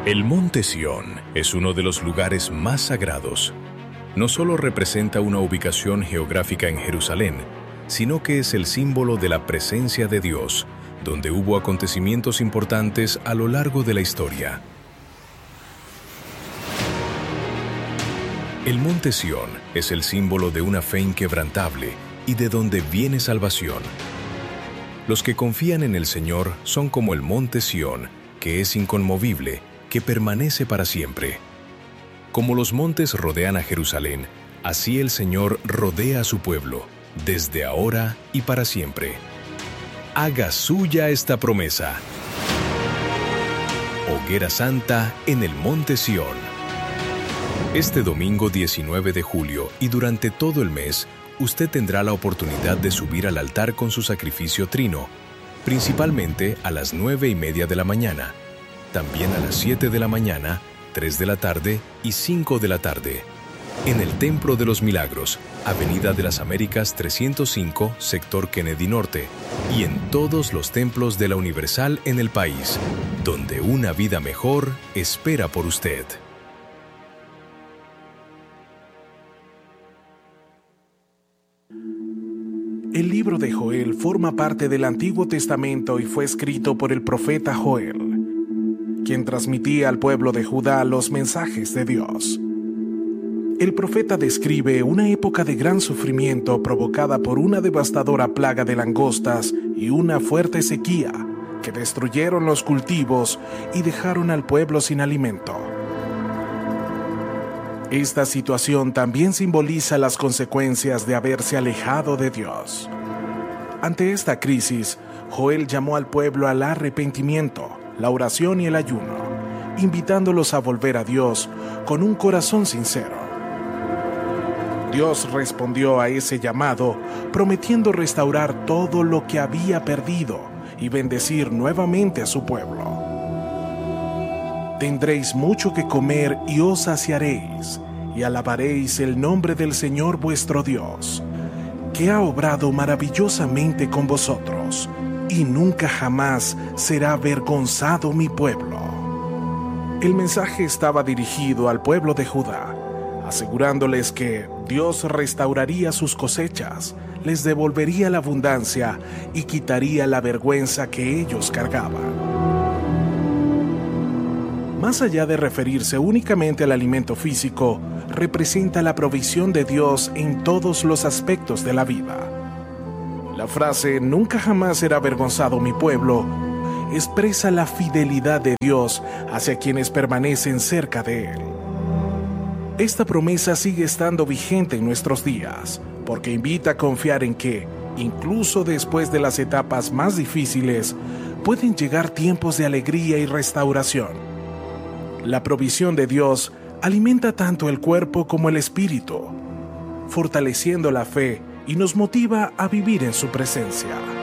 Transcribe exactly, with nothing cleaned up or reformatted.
El Monte Sión es uno de los lugares más sagrados. No solo representa una ubicación geográfica en Jerusalén, sino que es el símbolo de la presencia de Dios, donde hubo acontecimientos importantes a lo largo de la historia. El Monte Sión es el símbolo de una fe inquebrantable y de donde viene salvación. Los que confían en el Señor son como el Monte Sión, que es inconmovible, que permanece para siempre. Como los montes rodean a Jerusalén, así el Señor rodea a su pueblo, desde ahora y para siempre. Haga suya esta promesa. Hoguera Santa en el Monte Sión. Este domingo diecinueve de julio y durante todo el mes, usted tendrá la oportunidad de subir al altar con su sacrificio trino, principalmente a las nueve y media de la mañana, también a las siete de la mañana, tres de la tarde y cinco de la tarde. En el Templo de los Milagros, Avenida de las Américas trescientos cinco, Sector Kennedy Norte, y en todos los templos de la Universal en el país, donde una vida mejor espera por usted. El libro de Joel forma parte del Antiguo Testamento y fue escrito por el profeta Joel, quien transmitía al pueblo de Judá los mensajes de Dios. El profeta describe una época de gran sufrimiento provocada por una devastadora plaga de langostas y una fuerte sequía que destruyeron los cultivos y dejaron al pueblo sin alimento. Esta situación también simboliza las consecuencias de haberse alejado de Dios. Ante esta crisis, Joel llamó al pueblo al arrepentimiento, la oración y el ayuno, invitándolos a volver a Dios con un corazón sincero. Dios respondió a ese llamado, prometiendo restaurar todo lo que había perdido y bendecir nuevamente a su pueblo. Tendréis mucho que comer y os saciaréis, y alabaréis el nombre del Señor vuestro Dios, que ha obrado maravillosamente con vosotros, y nunca jamás será avergonzado mi pueblo. El mensaje estaba dirigido al pueblo de Judá, asegurándoles que Dios restauraría sus cosechas, les devolvería la abundancia y quitaría la vergüenza que ellos cargaban. Más allá de referirse únicamente al alimento físico, representa la provisión de Dios en todos los aspectos de la vida. La frase "nunca jamás será avergonzado mi pueblo" expresa la fidelidad de Dios hacia quienes permanecen cerca de Él. Esta promesa sigue estando vigente en nuestros días, porque invita a confiar en que, incluso después de las etapas más difíciles, pueden llegar tiempos de alegría y restauración. La provisión de Dios alimenta tanto el cuerpo como el espíritu, fortaleciendo la fe y nos motiva a vivir en su presencia.